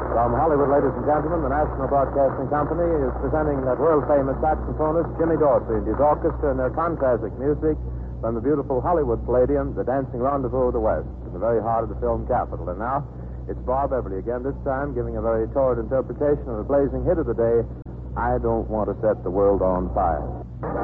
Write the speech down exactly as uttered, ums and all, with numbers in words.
From Hollywood, ladies and gentlemen, the National Broadcasting Company is presenting that world-famous saxophonist, Jimmy Dorsey, and his orchestra and their contrastic music from the beautiful Hollywood Palladium, the dancing rendezvous of the West, in the very heart of the film capital. And now, it's Bob Beverly again, this time giving a very torrid interpretation of the blazing hit of the day, I Don't Want to Set the World on Fire.